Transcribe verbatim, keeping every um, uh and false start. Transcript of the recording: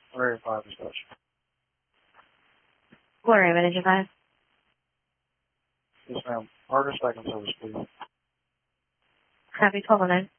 Area five dispatch. Gloria, Manager five. Yes, ma'am. Argus back in service, please. Copy twelve oh nine.